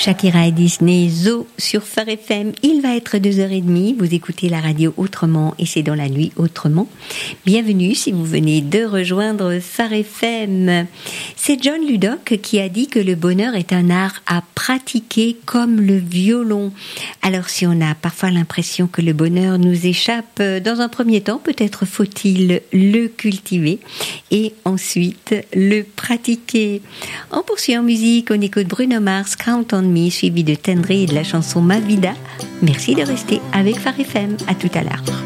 Shakira et Disney, Zo sur Phare FM. Il va être 2h30. Vous écoutez la radio autrement et c'est dans la nuit autrement. Bienvenue si vous venez de rejoindre Phare FM. C'est John Lubbock qui a dit que le bonheur est un art à pratiquer comme le violon. Alors si on a parfois l'impression que le bonheur nous échappe, dans un premier temps, peut-être faut-il le cultiver et ensuite le pratiquer. On poursuit en musique, on écoute Bruno Mars, Count on Me, suivi de Tendry et de la chanson Ma Vida. Merci de rester avec Phare FM. À tout à l'heure.